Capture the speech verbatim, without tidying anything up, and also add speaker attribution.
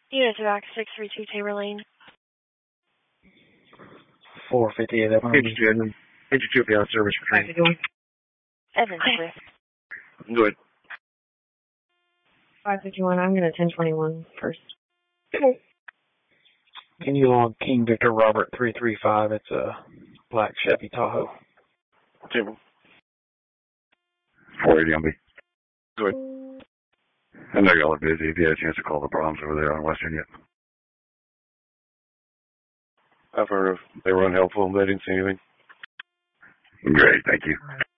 Speaker 1: Unit to back six three two Tabor Lane.
Speaker 2: four fifty-eight up.
Speaker 3: fifty-two, fifty-two beyond service for train.
Speaker 1: Evans, please.
Speaker 3: Go ahead.
Speaker 1: five fifty-one, I'm going to ten twenty-one first.
Speaker 2: Can you log King Victor Robert three three five? It's a black Chevy Tahoe.
Speaker 3: Table.
Speaker 4: four eighty on B.
Speaker 3: Go ahead.
Speaker 4: I know y'all are busy. If you had a chance to call the problems over there on Western yet.
Speaker 3: I've heard of. They were unhelpful. They didn't see anything.
Speaker 4: Great, thank you.